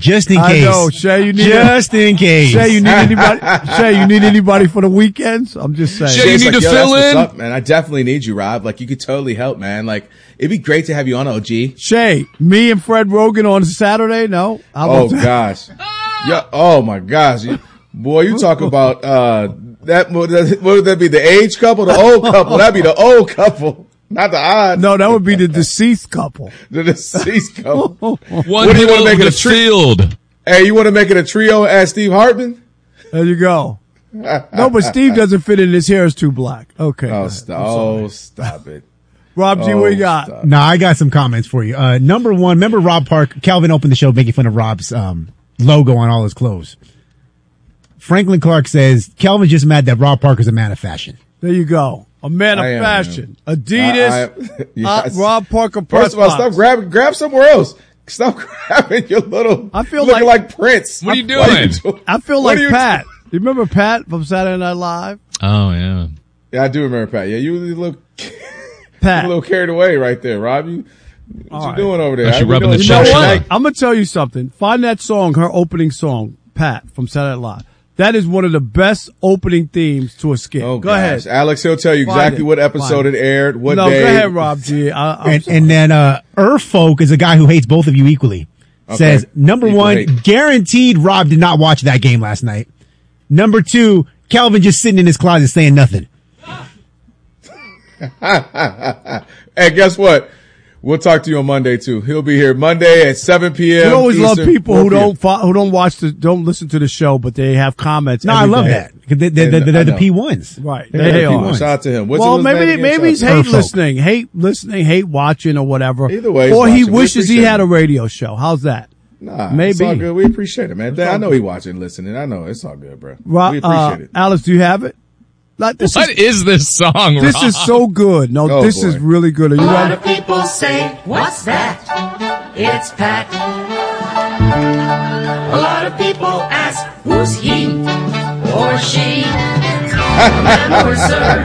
just in case. I know, Shay, just in case. Shay, you need anybody? Shay, you need anybody for the weekends? I'm just saying. Shay, you need to fill in? What's up, man? I definitely need you, Rob. Like, you could totally help, man. Like, it'd be great to have you on, OG. Shay, me and Fred Rogan on Saturday? No? Oh, gosh. Yeah. Oh, my gosh. Boy, you talk about, what would that be? The age couple? The old couple? That'd be the old couple. Not the odd. No, that would be the deceased couple. The deceased couple. One do you want to make it a field? Hey, you want to make it a trio and add Steve Hartman? There you go. No, but Steve doesn't fit in. His hair is too black. Okay. Stop it. Rob G, what you got? No, I got some comments for you. Number one, remember Rob Park? Calvin opened the show making fun of Rob's logo on all his clothes. Franklin Clark says, Calvin's just mad that Rob Parker's a man of fashion. There you go. A man of fashion. Adidas, yes. Rob Parker. First of all, stop grab somewhere else. Stop grabbing your little. I feel looking like Prince. What are you doing? I feel like Pat. You remember Pat from Saturday Night Live? Oh yeah. Yeah, I do remember Pat. Yeah, you look Pat. a little carried away right there, Rob. What you doing over there? She rubbing the You know shell what? shell. I'm gonna tell you something. Find that song, her opening song, Pat from Saturday Night Live. That is one of the best opening themes to a skit. Oh, go ahead. Alex, he'll tell you exactly what episode it aired, what day. No, go ahead, Rob G. And then Folk is a guy who hates both of you equally. Okay. Says, number Equal one, hate. guaranteed Rob did not watch that game last night. Number two, Calvin just sitting in his closet saying nothing. Hey, guess what? We'll talk to you on Monday too. He'll be here Monday at 7 p.m. We always Eastern, love people 4 who p.m. don't listen to the show, but they have comments. No, I every love day. that. They're the P1s. Right. They're They the are. P1s. Shout out to him. What's Well, his name maybe again? he's Shout out to him. hate listening, hate watching, or whatever. Either way, or he's he watching. We wishes he appreciate had it. a radio show. How's that? Nah, Maybe. it's all good. We appreciate it, man. I know he watching, listening. I know it's all good, bro. We appreciate it. Alex, do you have it? Like, What is this song, This Rob? is so good. No, Oh, this boy. is really good. Are you A lot ready? of people say, what's that? It's Pat. A lot of people ask, who's he or she? Ma'am or sir,